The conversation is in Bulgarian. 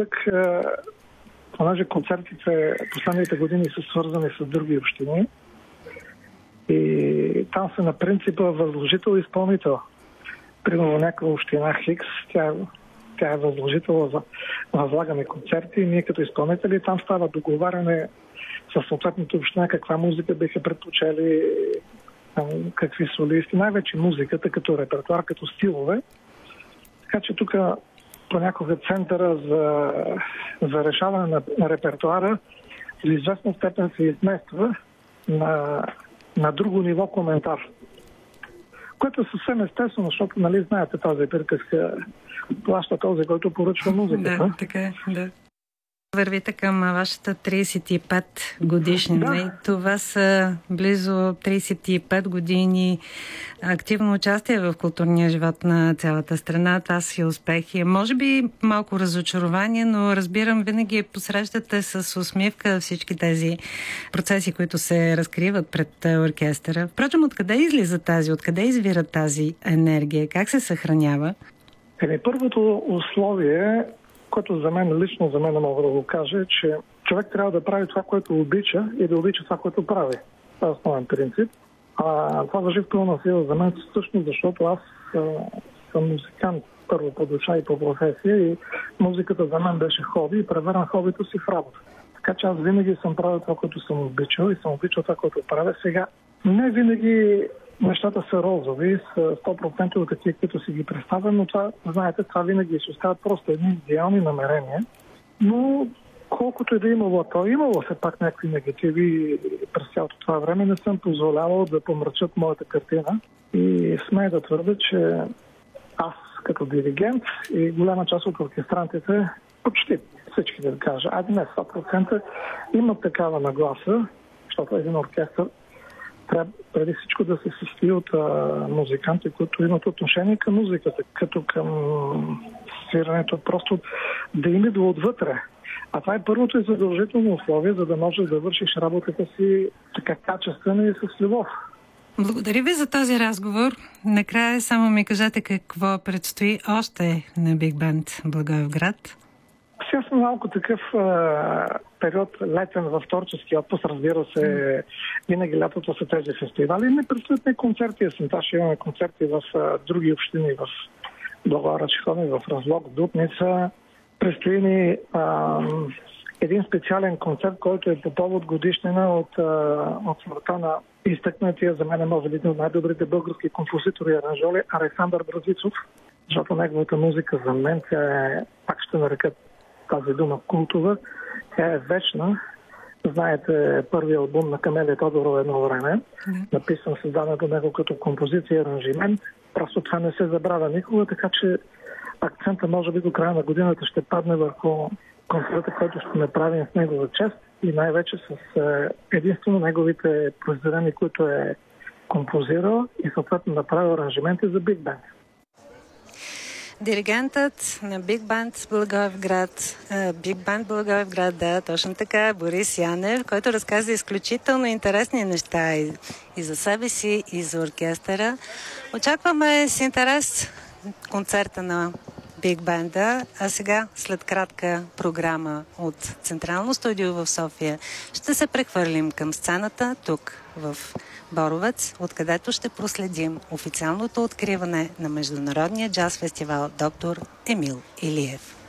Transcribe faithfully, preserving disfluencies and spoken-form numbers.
напоследък, понеже концертите последните години са свързани с други общини и там са на принципа възложител и изпълнител. Примерно някаква община Хикс, тя, тя е възложител за възлагане концерти и ние като изпълнители там става договаряне с съответната община каква музика биха предпочели, какви солисти, най-вече музиката като репертуар, като стилове. Така че тук понякога центъра за, за решаване на, на репертуара в известна степен се измества на, на друго ниво коментар. Което е съвсем естествено, защото, нали, знаете тази приказка, плаща този, който поръчва музиката. Да, така е, да. Вървите към вашата тридесет и пет годишнина. Да. И това са близо тридесет и пет години активно участие в културния живот на цялата страна. Това си успехи. Може би малко разочарование, но разбирам, винаги посрещате с усмивка всички тези процеси, които се разкриват пред оркестъра. Впрочем, откъде излиза тази, откъде извира тази енергия? Как се съхранява? Еми, първото условие, което за мен, лично за мен мога да го кажа, е, че човек трябва да прави това, което обича и да обича това, което прави. Това е основен принцип. А това важи в пълна сила за мен всъщност, защото аз а, съм музикант първо по душа и по професия и музиката за мен беше хоби и превърна хобито си в работа. Така че аз винаги съм правил това, което съм обичал и съм обичал това, което правя. Сега не винаги нещата са розови, са сто процента от такива, които си ги представям, но това, знаете, това винаги се остават просто едни идеални намерения. Но колкото и да имало, то имало все пак някакви негативи през цялото това време, не съм позволявал да помрачат моята картина. И смея да твърда, че аз като диригент и голяма част от оркестрантите, почти всички да кажа, айде не сто процента, имат такава нагласа, защото един оркестър трябва преди всичко да се състои от а, музиканти, които имат отношение към музиката, като към свирането, просто да им идва отвътре. А това е първото и задължително условие, за да можеш да вършиш работата си така качествено и с любов. Благодаря ви за този разговор. Накрая само ми кажете какво предстои още на Биг Банд Благоевград. Сега съм малко такъв а, период летен в творчески отпуск, разбира се, винаги лятото са тези фестивали. Не предстоят не концерти, есента ще имаме концерти в а, други общини, в Благоевград, в Разлог, Дупница. Предстои ни а, един специален концерт, който е по повод годишнина от, а, от смъртта на изтъкнатия, за мен може би един от най-добрите български композитори и аранжьори Александър Бразицов, защото неговата музика за мен, тя е, пак ще нарека тази дума култова, тя е вечна. Знаете, първият албум на Камелия Тодорова едно време, mm-hmm. написан, създаден до него като композиция и аранжимент. Просто това не се забравя никога, така че акцента може би до края на годината ще падне върху концерта, който ще направим в негова чест и най-вече с единствено неговите произведения, които е композирал и съответно направил аранжименти за Биг Банд. Диригентът на Биг Банд Благоевград, Биг Банд Благоевград, да, точно така, Борис Янев, който разказа изключително интересни неща и, и за себе си, и за оркестъра. Очакваме с интерес концерта на Биг Банда, а сега, след кратка програма от Централно студио в София, ще се прехвърлим към сцената тук в Боровец, откъдето ще проследим официалното откриване на Международния джаз фестивал Доктор Емил Илиев.